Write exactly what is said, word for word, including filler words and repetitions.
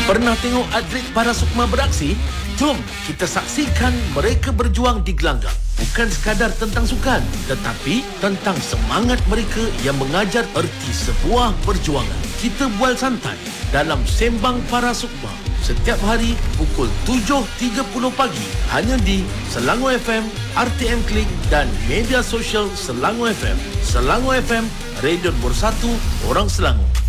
Pernah tengok atlet para sukma beraksi? Jom kita saksikan mereka berjuang di gelanggang. Bukan sekadar tentang sukan, tetapi tentang semangat mereka yang mengajar erti sebuah perjuangan. Kita bual santai dalam Sembang Para Sukma setiap hari pukul tujuh tiga puluh pagi hanya di Selangor F M, R T M Klik dan media sosial Selangor F M. Selangor F M, radio nombor satu orang Selangor.